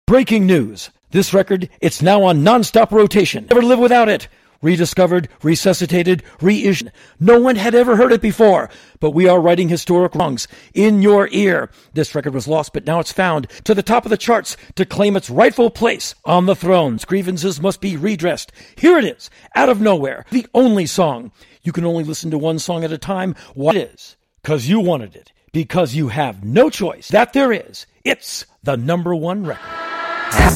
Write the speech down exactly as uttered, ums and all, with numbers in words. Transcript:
Breaking news. This record, it's now on non-stop rotation. Never live without it. Rediscovered, resuscitated, reissued. No one had ever heard it before, but we are writing historic songs in your ear. This record was lost, but now it's found to the top of the charts to claim its rightful place on the throne. Grievances must be redressed. Here it is, out of nowhere, the only song. You can only listen to one song at a time. What is? Because you wanted it. Because you have no choice. That there is. It's the number one record.